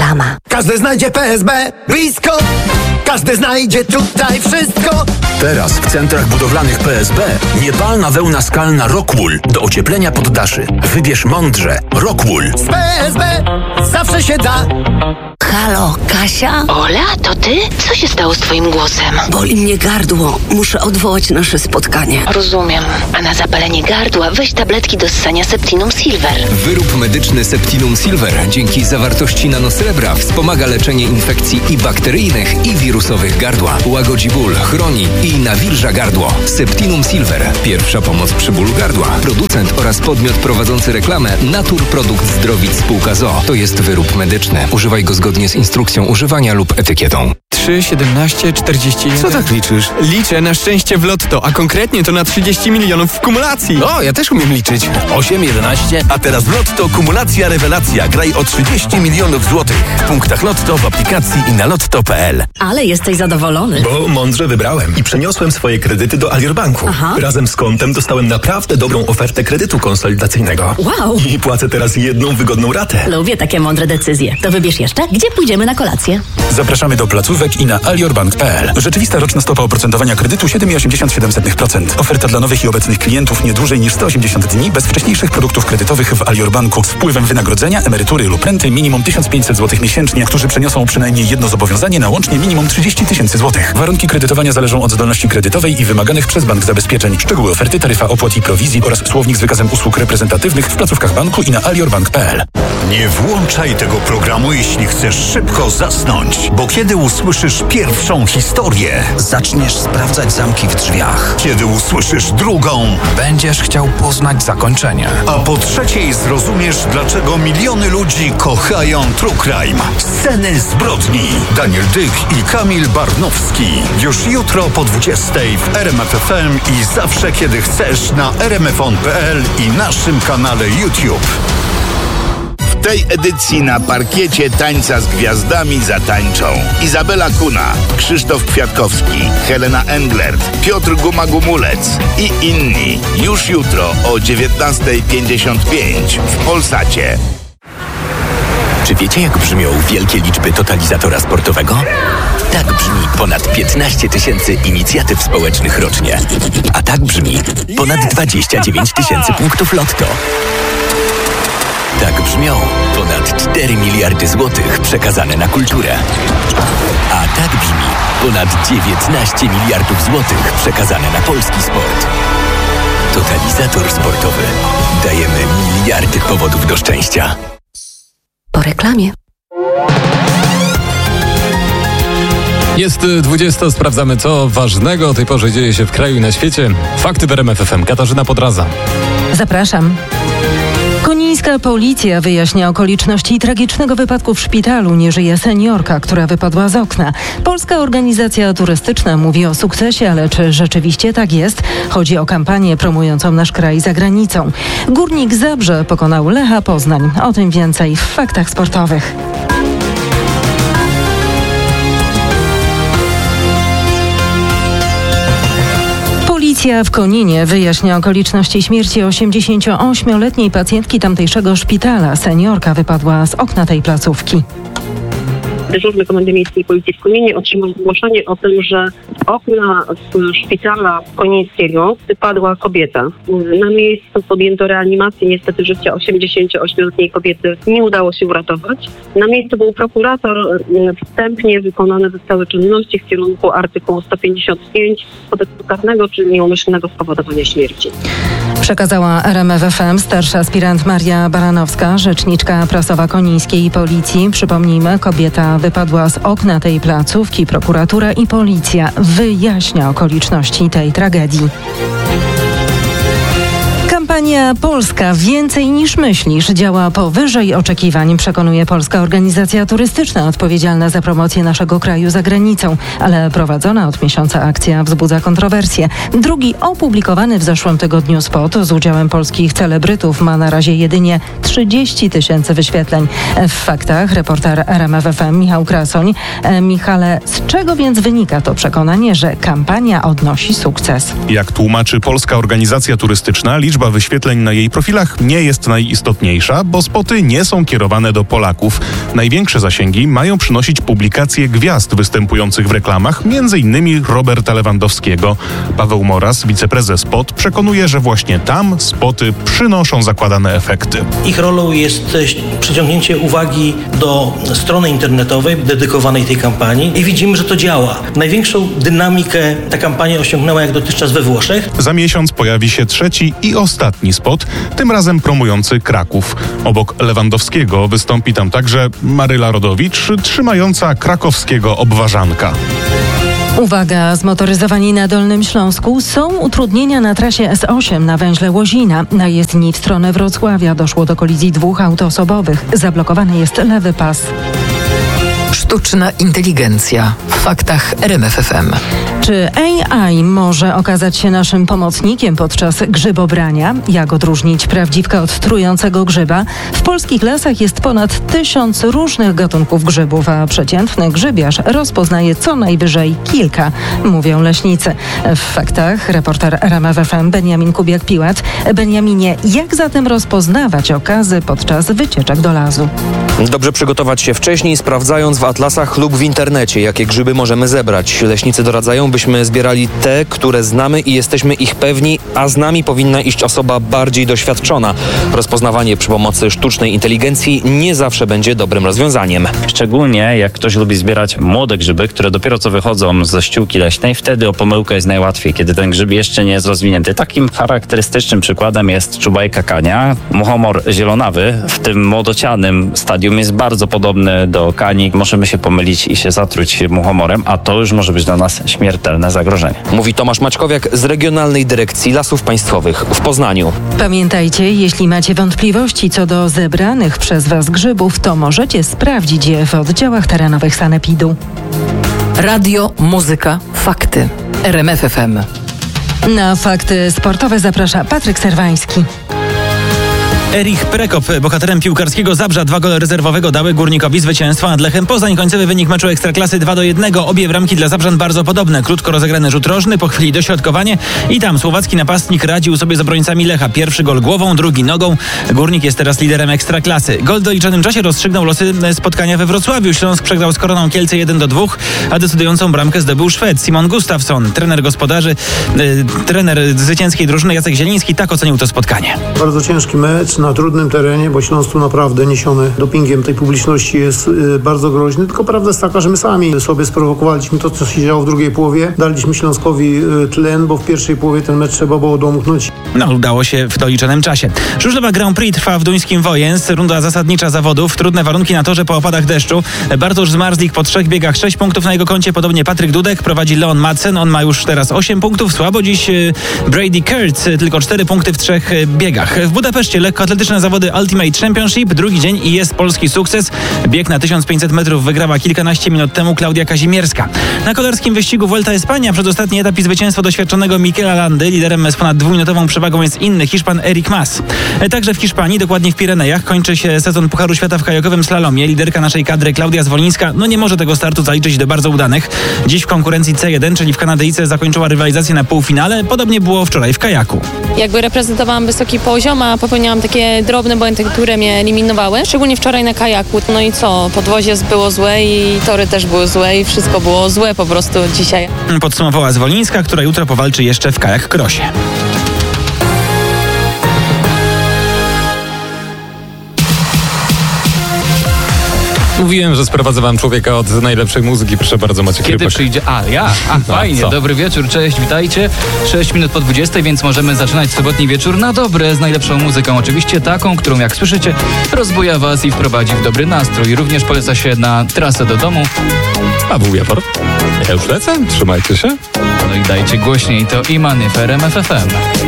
sama. Każdy znajdzie PSB blisko, każdy znajdzie tutaj wszystko. Teraz w centrach budowlanych PSB niepalna wełna skalna Rockwool do ocieplenia poddaszy. Wybierz mądrze. Rockwool. Z PSB zawsze się da. Halo, Kasia? Ola, to ty? Co się stało z twoim głosem? Boli mnie gardło. Muszę odwołać nasze spotkanie. Rozumiem. A na zapalenie gardła weź tabletki do ssania Septinum Silver. Wyrób medyczny Septinum Silver dzięki zawartości nanosrebra wspomaga leczenie infekcji i bakteryjnych, i wirusowych gardła. Łagodzi ból, chroni i nawilża gardło. Septinum Silver. Pierwsza pomoc przy bólu gardła. Producent oraz podmiot prowadzący reklamę Natur Produkt Zdrowic Spółka ZOO. To jest wyrób medyczny. Używaj go zgodnie z instrukcją używania lub etykietą. 3, 17, 41... Co tak liczysz? Liczę na szczęście w lotto, a konkretnie to na 30 milionów w kumulacji. O, ja też umiem liczyć. 8, 11. A teraz w Lotto kumulacja rewelacja. Graj o 30 milionów złotych. W punktach Lotto, w aplikacji i na lotto.pl. Ale jesteś zadowolony. Bo mądrze wybrałem i przeniosłem swoje kredyty do Alior Banku. Aha. Razem z kontem dostałem naprawdę dobrą ofertę kredytu konsolidacyjnego. Wow. I płacę teraz jedną wygodną ratę. Lubię takie mądre decyzje. To wybierz jeszcze, gdzie pójdziemy na kolację. Zapraszamy do placówek i na aliorbank.pl. Rzeczywista roczna stopa oprocentowania kredytu 7,87%. Oferta dla nowych i obecnych klientów nie dłużej niż 180 dni bez wcześniejszych produktów kredytowych w Alior Banku z wpływem wynagrodzenia, emerytury lub renty minimum 1500 zł miesięcznie, którzy przeniosą przynajmniej jedno zobowiązanie na łącznie minimum 30 000 złotych. Warunki kredytowania zależą od zdolności kredytowej i wymaganych przez bank zabezpieczeń. Szczegóły oferty, taryfa opłat i prowizji oraz słownik z wykazem usług reprezentatywnych w placówkach banku i na aliorbank.pl. Nie włączaj tego programu, jeśli chcesz szybko zasnąć, bo kiedy usłyszysz pierwszą historię, Zaczniesz sprawdzać zamki w drzwiach. kiedy usłyszysz drugą, Będziesz chciał poznać zakończenie. a po trzeciej zrozumiesz, dlaczego miliony ludzi kochają True Crime. Sceny zbrodni. Daniel Dyk i Kamil Barnowski. Już jutro po 20:00 w RMF FM i zawsze kiedy chcesz na rmfon.pl i naszym kanale YouTube. W tej edycji na parkiecie Tańca z Gwiazdami zatańczą Izabela Kuna, Krzysztof Kwiatkowski, Helena Englert, Piotr Guma-Gumulec i inni. Już jutro o 19:55 w Polsacie. Czy wiecie, jak brzmią wielkie liczby totalizatora sportowego? Tak brzmi ponad 15 000 inicjatyw społecznych rocznie. A tak brzmi ponad 29 000 punktów lotto. Tak brzmią ponad 4 miliardy złotych przekazane na kulturę. A tak brzmi ponad 19 miliardów złotych przekazane na polski sport. Totalizator sportowy. Dajemy miliardy powodów do szczęścia. Po reklamie. Jest 20, sprawdzamy co ważnego o tej porze dzieje się w kraju i na świecie. Fakty w RMF FM. Katarzyna Podraza. Zapraszam. Konińska policja wyjaśnia okoliczności tragicznego wypadku w szpitalu. Nie żyje seniorka, która wypadła z okna. Polska organizacja turystyczna mówi o sukcesie, ale czy rzeczywiście tak jest? Chodzi o kampanię promującą nasz kraj za granicą. Górnik Zabrze pokonał Lecha Poznań. O tym więcej w faktach sportowych. Policja w Koninie wyjaśnia okoliczności śmierci 88-letniej pacjentki tamtejszego szpitala. Seniorka wypadła z okna tej placówki. Dyżurny Komendy Miejskiej Policji w Koninie otrzymał zgłoszenie o tym, że z okna szpitala konińskiego wypadła kobieta. Na miejscu podjęto reanimację. Niestety życia 88-letniej kobiety nie udało się uratować. Na miejscu był prokurator. Wstępnie wykonane zostały czynności w kierunku artykułu 155 Kodeksu Karnego, czyli nieumyślnego spowodowania śmierci. Przekazała RMF FM starsza aspirant Maria Baranowska, rzeczniczka prasowa Konińskiej Policji. Przypomnijmy, kobieta wypadła z okna tej placówki. Prokuratura i policja wyjaśnia okoliczności tej tragedii. Kampania Polska więcej niż myślisz działa powyżej oczekiwań, przekonuje Polska Organizacja Turystyczna odpowiedzialna za promocję naszego kraju za granicą, ale prowadzona od miesiąca akcja wzbudza kontrowersje. Drugi opublikowany w zeszłym tygodniu spot z udziałem polskich celebrytów ma na razie jedynie 30 000 wyświetleń. W faktach reporter RMF FM Michał Krasoń. Michale, z czego więc wynika to przekonanie, że kampania odnosi sukces? Jak tłumaczy Polska Organizacja Turystyczna, liczba wyświetleń wyświetleń na jej profilach nie jest najistotniejsza, bo spoty nie są kierowane do Polaków. Największe zasięgi mają przynosić publikacje gwiazd występujących w reklamach, m.in. Roberta Lewandowskiego. Paweł Moras, wiceprezes SPOT, przekonuje, że właśnie tam spoty przynoszą zakładane efekty. Ich rolą jest przyciągnięcie uwagi do strony internetowej dedykowanej tej kampanii i widzimy, że to działa. Największą dynamikę ta kampania osiągnęła jak dotychczas we Włoszech. Za miesiąc pojawi się trzeci i ostatni spot, tym razem promujący Kraków. Obok Lewandowskiego wystąpi tam także Maryla Rodowicz, trzymająca krakowskiego obwarzanka. Uwaga, zmotoryzowani na Dolnym Śląsku. Są utrudnienia na trasie S8 na węźle Łozina. Na jezdni w stronę Wrocławia doszło do kolizji 2 aut osobowych. Zablokowany jest lewy pas. Sztuczna inteligencja w faktach RMF FM. Czy AI może okazać się naszym pomocnikiem podczas grzybobrania? Jak odróżnić prawdziwka od trującego grzyba? W polskich lasach jest ponad 1000 różnych gatunków grzybów, a przeciętny grzybiarz rozpoznaje co najwyżej kilka, mówią leśnicy. W faktach reporter RMF FM Beniamin Kubiak-Piłat. Beniaminie, jak zatem rozpoznawać okazy podczas wycieczek do lasu? Dobrze przygotować się wcześniej, sprawdzając w atlasach lub w internecie, jakie grzyby możemy zebrać. Leśnicy doradzają, byśmy zbierali te, które znamy i jesteśmy ich pewni, a z nami powinna iść osoba bardziej doświadczona. Rozpoznawanie przy pomocy sztucznej inteligencji nie zawsze będzie dobrym rozwiązaniem. Szczególnie jak ktoś lubi zbierać młode grzyby, które dopiero co wychodzą ze ściółki leśnej, wtedy o pomyłkę jest najłatwiej, kiedy ten grzyb jeszcze nie jest rozwinięty. Takim charakterystycznym przykładem jest czubajka kania. Muchomor zielonawy w tym młodocianym stadium jest bardzo podobny do kani. Możemy się pomylić i się zatruć muchomorem, a to już może być dla nas śmiertelne zagrożenie. Mówi Tomasz Maćkowiak z Regionalnej Dyrekcji Lasów Państwowych w Poznaniu. Pamiętajcie, jeśli macie wątpliwości co do zebranych przez Was grzybów, to możecie sprawdzić je w oddziałach terenowych sanepidu. Radio, muzyka, fakty. RMF FM. Na fakty sportowe zaprasza Patryk Serwański. Erich Prekop, bohaterem piłkarskiego Zabrza, 2 gole rezerwowego dały Górnikowi zwycięstwo nad Lechem Poznań. Końcowy wynik meczu Ekstraklasy 2-1. Obie bramki dla Zabrzan bardzo podobne. Krótko rozegrany rzut rożny, po chwili dośrodkowanie i tam słowacki napastnik radził sobie z obrońcami Lecha. Pierwszy gol głową, drugi nogą. Górnik jest teraz liderem Ekstraklasy. Gol w doliczonym czasie rozstrzygnął losy spotkania we Wrocławiu. Śląsk przegrał z Koroną Kielce 1-2, a decydującą bramkę zdobył Szwed Simon Gustafsson. Trener gospodarzy, trener zwycięskiej drużyny Jacek Zieliński tak ocenił to spotkanie. Bardzo ciężki mecz na trudnym terenie, bo Śląsk tu naprawdę niesiony dopingiem tej publiczności jest bardzo groźny, tylko prawda jest taka, że my sami sobie sprowokowaliśmy to, co się działo w drugiej połowie. Daliśmy Śląskowi tlen, bo w pierwszej połowie ten mecz trzeba było domknąć. No, udało się w doliczonym czasie. Żużlowa Grand Prix trwa w duńskim Wojens. Runda zasadnicza zawodów. Trudne warunki na torze po opadach deszczu. Bartosz Zmarzlik po 3 biegach 6 punktów na jego koncie. Podobnie Patryk Dudek, prowadzi Leon Madsen. On ma już teraz 8 punktów. Słabo dziś Brady Kurtz, tylko 4 punkty w 3 biegach. W Budapeszcie lekkoatletyczne zawody Ultimate Championship. Drugi dzień i jest polski sukces. Bieg na 1500 metrów wygrała kilkanaście minut temu Klaudia Kazimierska. Na kolarskim wyścigu Vuelta Espania przedostatni etap i zwycięstwo doświadczonego Mikela Landy. Liderem z ponad 2-minutową przewagą jest inny Hiszpan Eric Mas. Także w Hiszpanii, dokładnie w Pirenejach, kończy się sezon Pucharu Świata w kajakowym slalomie. Liderka naszej kadry Klaudia Zwolińska nie może tego startu zaliczyć do bardzo udanych. Dziś w konkurencji C1, czyli w Kanadyjce, zakończyła rywalizację na półfinale. Podobnie było wczoraj w kajaku. Jakby reprezentowałam wysoki poziom, a popełniałam takie drobne błędy, które mnie eliminowały. Szczególnie wczoraj na kajaku. No i co? Podwozie było złe i tory też były złe i wszystko było złe po prostu dzisiaj. Podsumowała Zwolińska, która jutro powalczy jeszcze w kajak crossie. Mówiłem, że sprowadzę wam człowieka od najlepszej muzyki. Proszę bardzo, Maciek Kiedy Rybak. przyjdzie... Fajnie. Co? Dobry wieczór, cześć, witajcie. 6 minut po 20, więc możemy zaczynać sobotni wieczór na dobre, z najlepszą muzyką. Oczywiście taką, którą jak słyszycie, rozbuja was i wprowadzi w dobry nastrój. Również poleca się na trasę do domu. Paweł Jawor. Ja już lecę, trzymajcie się. No i dajcie głośniej, to Imany w RMF FM.